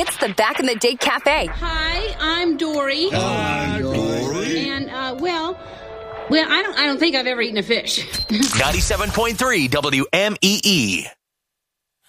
It's the Back in the Day Cafe. Hi, I'm Dory. Hi, Dory. And, well, I don't think I've ever eaten a fish. 97.3 WMEE.